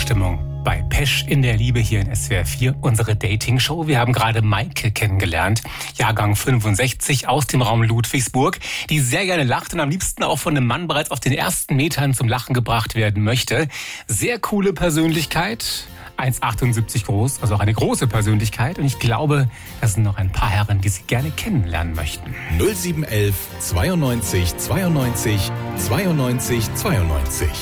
Stimmung bei Pesch in der Liebe hier in SWR 4, unsere Dating-Show. Wir haben gerade Maike kennengelernt, Jahrgang 65 aus dem Raum Ludwigsburg, die sehr gerne lacht und am liebsten auch von einem Mann bereits auf den ersten Metern zum Lachen gebracht werden möchte. Sehr coole Persönlichkeit, 1,78 groß, also auch eine große Persönlichkeit. Und ich glaube, das sind noch ein paar Herren, die Sie gerne kennenlernen möchten. 0711 92 92 92 92.